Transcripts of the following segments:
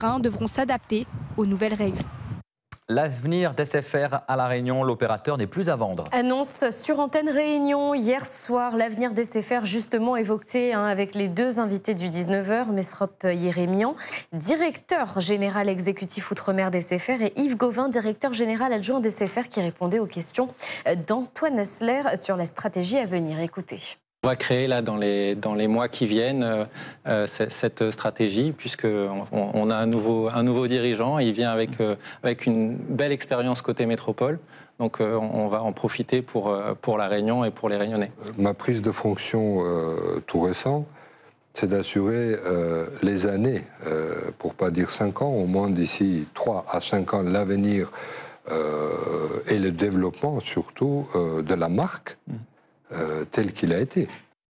devront s'adapter aux nouvelles règles. L'avenir d'SFR à La Réunion, l'opérateur n'est plus à vendre. Annonce sur Antenne Réunion hier soir, l'avenir d'SFR justement évoqué avec les deux invités du 19h, Mesrop Yérémian, directeur général exécutif Outre-mer d'SFR, et Yves Gauvin, directeur général adjoint d'SFR, qui répondait aux questions d'Antoine Asseler sur la stratégie à venir. Écoutez. On va créer là dans les mois qui viennent cette stratégie, puisqu'on a un nouveau dirigeant. Il vient avec une belle expérience côté métropole. Donc on va en profiter pour La Réunion et pour les Réunionnais. Ma prise de fonction tout récent, c'est d'assurer les années, pour pas dire 5 ans, au moins d'ici 3 à 5 ans, l'avenir et le développement surtout de la marque. Tel qu'il a été.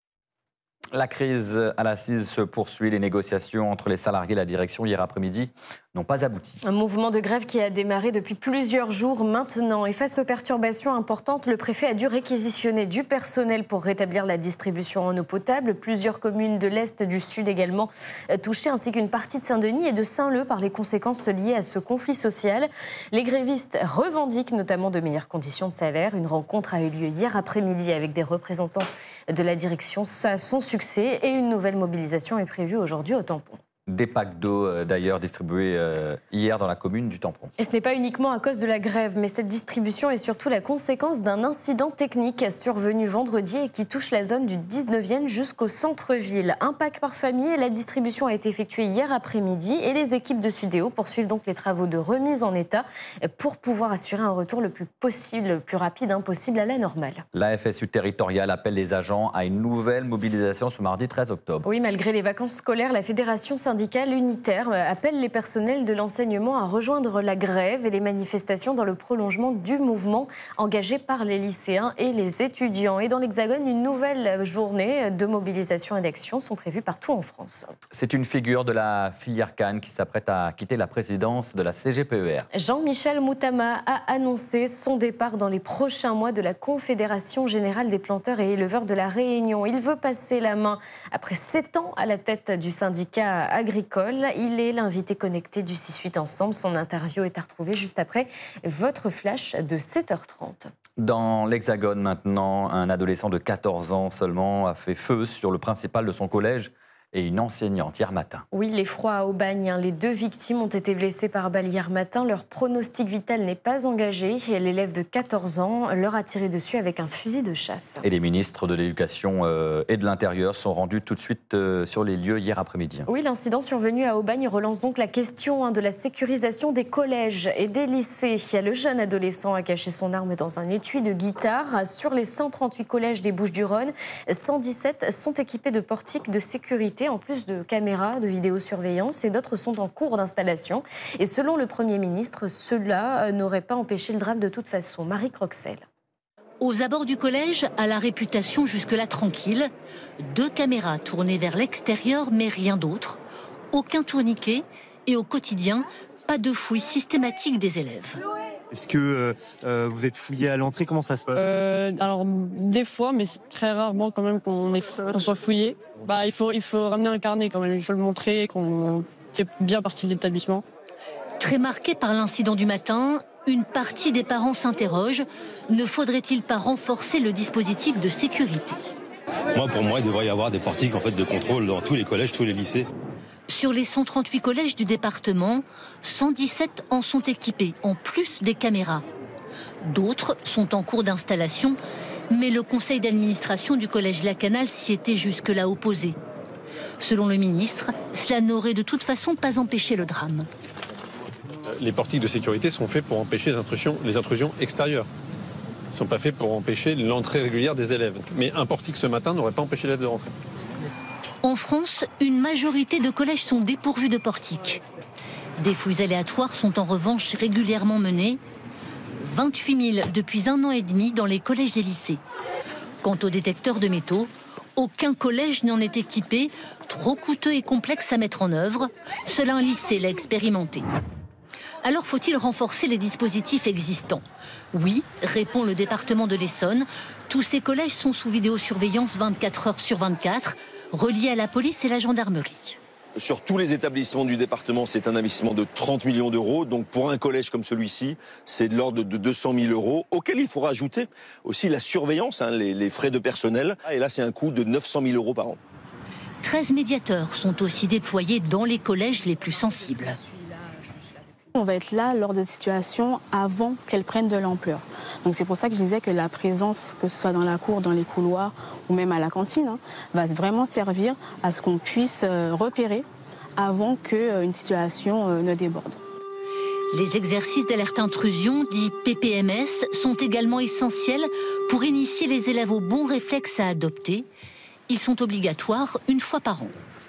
La crise à l'assise se poursuit. Les négociations entre les salariés et la direction hier après-midi n'ont pas abouti. Un mouvement de grève qui a démarré depuis plusieurs jours maintenant. Et face aux perturbations importantes, le préfet a dû réquisitionner du personnel pour rétablir la distribution en eau potable. Plusieurs communes de l'Est et du Sud également touchées, ainsi qu'une partie de Saint-Denis et de Saint-Leu par les conséquences liées à ce conflit social. Les grévistes revendiquent notamment de meilleures conditions de salaire. Une rencontre a eu lieu hier après-midi avec des représentants de la direction. Ça a son succès et une nouvelle mobilisation est prévue aujourd'hui au Tampon. Des packs d'eau d'ailleurs distribués hier dans la commune du Tampon. Et ce n'est pas uniquement à cause de la grève, mais cette distribution est surtout la conséquence d'un incident technique survenu vendredi et qui touche la zone du 19e jusqu'au centre-ville. Un pack par famille, la distribution a été effectuée hier après-midi et les équipes de Sudéo poursuivent donc les travaux de remise en état pour pouvoir assurer un retour le plus rapide possible à la normale. La FSU territoriale appelle les agents à une nouvelle mobilisation ce mardi 13 octobre. Oui, malgré les vacances scolaires, la Fédération syndicale unitaire appelle les personnels de l'enseignement à rejoindre la grève et les manifestations dans le prolongement du mouvement engagé par les lycéens et les étudiants. Et dans l'Hexagone, une nouvelle journée de mobilisation et d'action sont prévues partout en France. C'est une figure de la filière canne qui s'apprête à quitter la présidence de la CGPER. Jean-Michel Moutama a annoncé son départ dans les prochains mois de la Confédération Générale des Planteurs et Éleveurs de la Réunion. Il veut passer la main après 7 ans à la tête du syndicat agricole. Il est l'invité connecté du 6-8 Ensemble. Son interview est à retrouver juste après votre flash de 7h30. Dans l'Hexagone maintenant, un adolescent de 14 ans seulement a fait feu sur le principal de son collège et une enseignante hier matin. Oui, l'effroi à Aubagne. Les 2 victimes ont été blessées par balle hier matin. Leur pronostic vital n'est pas engagé. L'élève de 14 ans leur a tiré dessus avec un fusil de chasse. Et les ministres de l'Éducation et de l'Intérieur sont rendus tout de suite sur les lieux hier après-midi. Oui, l'incident survenu à Aubagne relance donc la question de la sécurisation des collèges et des lycées. Le jeune adolescent a caché son arme dans un étui de guitare. Sur les 138 collèges des Bouches-du-Rhône, 117 sont équipés de portiques de sécurité, en plus de caméras de vidéosurveillance, et d'autres sont en cours d'installation. Et selon le Premier ministre, cela n'aurait pas empêché le drame de toute façon. Marie Croxel. Aux abords du collège, à la réputation jusque-là tranquille, 2 caméras tournées vers l'extérieur, mais rien d'autre. Aucun tourniquet et au quotidien, pas de fouille systématique des élèves. Est-ce que vous êtes fouillé à l'entrée? Comment ça se passe? Alors, des fois, mais c'est très rarement quand même qu'on soit fouillé. Il faut ramener un carnet quand même, il faut le montrer qu'on fait bien partie de l'établissement. Très marqué par l'incident du matin, une partie des parents s'interroge. Ne faudrait-il pas renforcer le dispositif de sécurité? Pour moi, il devrait y avoir des portiques de contrôle dans tous les collèges, tous les lycées. Sur les 138 collèges du département, 117 en sont équipés, en plus des caméras. D'autres sont en cours d'installation, mais le conseil d'administration du collège Lacanal s'y était jusque-là opposé. Selon le ministre, cela n'aurait de toute façon pas empêché le drame. Les portiques de sécurité sont faits pour empêcher les intrusions extérieures. Ils ne sont pas faits pour empêcher l'entrée régulière des élèves. Mais un portique ce matin n'aurait pas empêché l'élève de rentrer. En France, une majorité de collèges sont dépourvus de portiques. Des fouilles aléatoires sont en revanche régulièrement menées. 28 000 depuis 1 an et demi dans les collèges et lycées. Quant aux détecteurs de métaux, aucun collège n'en est équipé, trop coûteux et complexe à mettre en œuvre. Seul un lycée l'a expérimenté. Alors faut-il renforcer les dispositifs existants? Oui, répond le département de l'Essonne. Tous ces collèges sont sous vidéosurveillance 24 heures sur 24, reliés à la police et la gendarmerie. Sur tous les établissements du département, c'est un investissement de 30 millions d'euros. Donc pour un collège comme celui-ci, c'est de l'ordre de 200 000 euros, auquel il faut rajouter aussi la surveillance, les frais de personnel. Et là, c'est un coût de 900 000 euros par an. 13 médiateurs sont aussi déployés dans les collèges les plus sensibles. On va être là lors de situations avant qu'elles prennent de l'ampleur. Donc c'est pour ça que je disais que la présence, que ce soit dans la cour, dans les couloirs ou même à la cantine, va vraiment servir à ce qu'on puisse repérer avant qu'une situation ne déborde. Les exercices d'alerte intrusion, dits PPMS, sont également essentiels pour initier les élèves aux bons réflexes à adopter. Ils sont obligatoires une fois par an.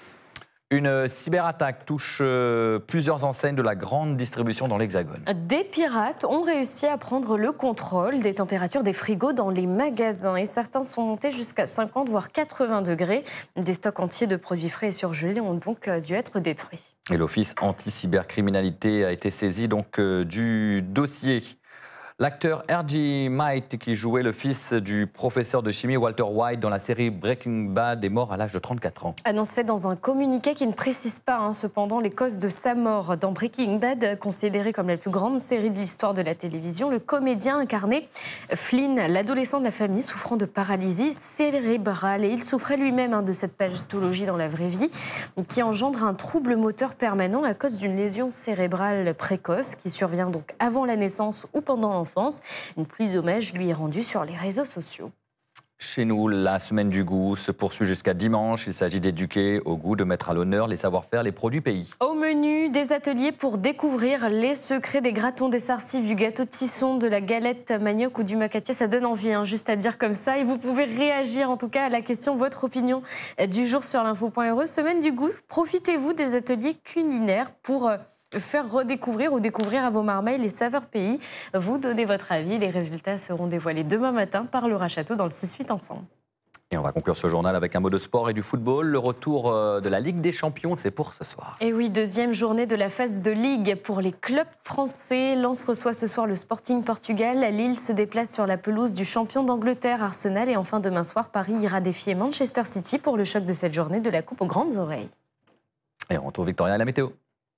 Une cyberattaque touche plusieurs enseignes de la grande distribution dans l'Hexagone. Des pirates ont réussi à prendre le contrôle des températures des frigos dans les magasins. Et certains sont montés jusqu'à 50 voire 80 degrés. Des stocks entiers de produits frais et surgelés ont donc dû être détruits. Et l'Office anti-cybercriminalité a été saisi du dossier. L'acteur R.J. Might, qui jouait le fils du professeur de chimie Walter White dans la série Breaking Bad, est mort à l'âge de 34 ans. Annonce faite dans un communiqué qui ne précise pas cependant les causes de sa mort. Dans Breaking Bad, considéré comme la plus grande série de l'histoire de la télévision, le comédien incarnait Flynn, l'adolescent de la famille souffrant de paralysie cérébrale. Et il souffrait lui-même de cette pathologie dans la vraie vie, qui engendre un trouble moteur permanent à cause d'une lésion cérébrale précoce qui survient donc avant la naissance ou pendant l'enfance. Une pluie d'hommages lui est rendue sur les réseaux sociaux. Chez nous, la semaine du goût se poursuit jusqu'à dimanche. Il s'agit d'éduquer au goût, de mettre à l'honneur les savoir-faire, les produits pays. Au menu, des ateliers pour découvrir les secrets des gratons, des sarcives, du gâteau tisson, de la galette manioc ou du macatier. Ça donne envie, juste à dire comme ça. Et vous pouvez réagir en tout cas à la question, votre opinion du jour sur l'info.re. Semaine du goût, profitez-vous des ateliers culinaires pour faire redécouvrir ou découvrir à vos marmailles les saveurs pays. Vous donnez votre avis. Les résultats seront dévoilés demain matin par Laura Château dans le 6-8 ensemble. Et on va conclure ce journal avec un mot de sport et du football. Le retour de la Ligue des Champions, c'est pour ce soir. Et oui, deuxième journée de la phase de Ligue pour les clubs français. Lens reçoit ce soir le Sporting Portugal. Lille se déplace sur la pelouse du champion d'Angleterre, Arsenal. Et enfin, demain soir, Paris ira défier Manchester City pour le choc de cette journée de la Coupe aux grandes oreilles. Et on retrouve Victoria à la météo.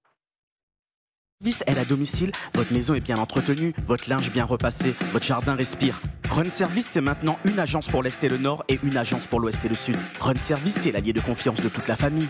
Service aide à domicile, votre maison est bien entretenue, votre linge bien repassé, votre jardin respire. Run Service, c'est maintenant une agence pour l'Est et le Nord et une agence pour l'Ouest et le Sud. Run Service, c'est l'allié de confiance de toute la famille.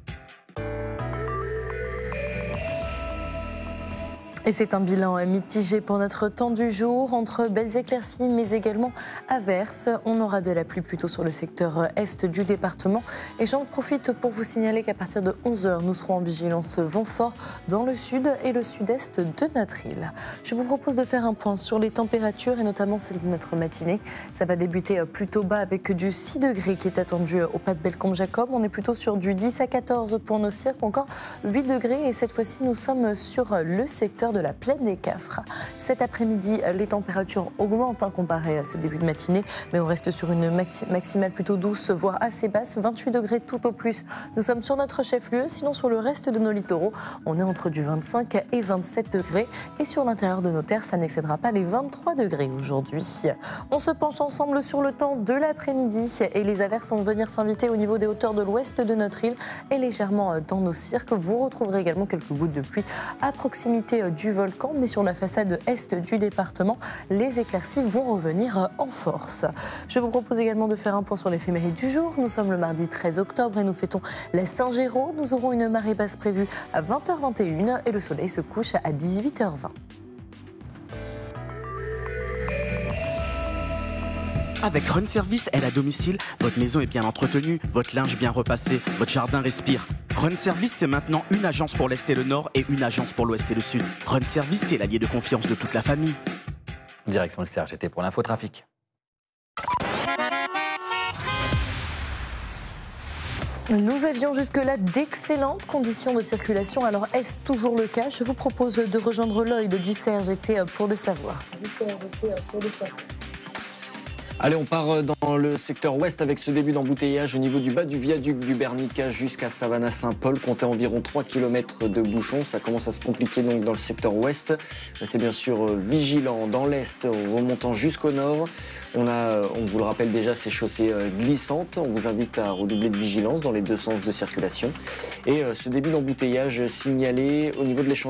Et c'est un bilan mitigé pour notre temps du jour, entre belles éclaircies mais également averses. On aura de la pluie plutôt sur le secteur est du département. Et j'en profite pour vous signaler qu'à partir de 11h, nous serons en vigilance vent fort dans le sud et le sud-est de notre île. Je vous propose de faire un point sur les températures et notamment celle de notre matinée. Ça va débuter plutôt bas avec du 6 degrés qui est attendu au pas de Bellecombe-Jacob. On est plutôt sur du 10 à 14 pour nos cirques, encore 8 degrés. Et cette fois-ci, nous sommes sur le secteur de la plaine des Cafres. Cet après-midi, les températures augmentent comparé à ce début de matinée, mais on reste sur une maximale plutôt douce, voire assez basse, 28 degrés tout au plus. Nous sommes sur notre chef-lieu, sinon sur le reste de nos littoraux, on est entre du 25 et 27 degrés. Et sur l'intérieur de nos terres, ça n'excédera pas les 23 degrés aujourd'hui. On se penche ensemble sur le temps de l'après-midi et les averses vont venir s'inviter au niveau des hauteurs de l'ouest de notre île et légèrement dans nos cirques. Vous retrouverez également quelques gouttes de pluie à proximité du volcan, mais sur la façade est du département, les éclaircies vont revenir en force. Je vous propose également de faire un point sur l'éphéméride du jour. Nous sommes le mardi 13 octobre et nous fêtons la Saint-Géraud. Nous aurons une marée basse prévue à 20h21 et le soleil se couche à 18h20. Avec Run Service aide à domicile, votre maison est bien entretenue, votre linge bien repassé, votre jardin respire. Run Service, c'est maintenant une agence pour l'Est et le Nord et une agence pour l'Ouest et le Sud. Run Service, c'est l'allié de confiance de toute la famille. Direction le CRGT pour l'infotrafic. Nous avions jusque-là d'excellentes conditions de circulation. Alors, est-ce toujours le cas? Je vous propose de rejoindre Lloyd du CRGT pour le savoir. Allez, on part dans le secteur ouest avec ce début d'embouteillage au niveau du bas du viaduc du Bernica jusqu'à Savannah-Saint-Paul. Comptez environ 3 km de bouchons. Ça commence à se compliquer donc dans le secteur ouest. Restez bien sûr vigilants dans l'est, remontant jusqu'au nord. On vous le rappelle déjà, ces chaussées glissantes. On vous invite à redoubler de vigilance dans les deux sens de circulation. Et ce début d'embouteillage signalé au niveau de l'échangeur